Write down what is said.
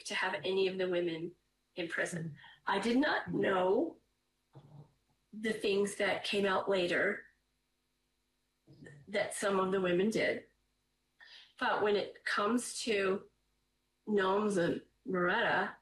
to have any of the women in prison. I did not know the things that came out later that some of the women did. But when it comes to Noms and Moretta,